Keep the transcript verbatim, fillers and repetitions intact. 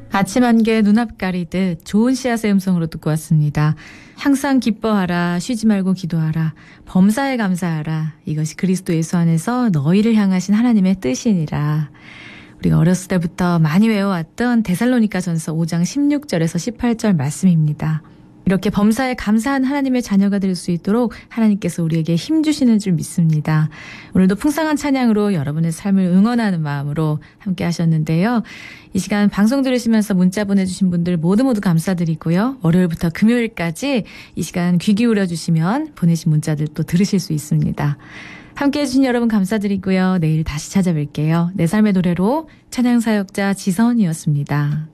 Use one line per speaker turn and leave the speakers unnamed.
아침 안개 눈앞 가리듯 좋은 씨앗의 음성으로 듣고 왔습니다. 항상 기뻐하라, 쉬지 말고 기도하라, 범사에 감사하라. 이것이 그리스도 예수 안에서 너희를 향하신 하나님의 뜻이니라. 우리가 어렸을 때부터 많이 외워왔던 데살로니가 전서 오 장 십육 절에서 십팔 절 말씀입니다. 이렇게 범사에 감사한 하나님의 자녀가 될 수 있도록 하나님께서 우리에게 힘 주시는 줄 믿습니다. 오늘도 풍성한 찬양으로 여러분의 삶을 응원하는 마음으로 함께 하셨는데요. 이 시간 방송 들으시면서 문자 보내주신 분들 모두 모두 감사드리고요. 월요일부터 금요일까지 이 시간 귀 기울여 주시면 보내신 문자들 또 들으실 수 있습니다. 함께 해주신 여러분 감사드리고요. 내일 다시 찾아뵐게요. 내 삶의 노래로 찬양사역자 지선이었습니다.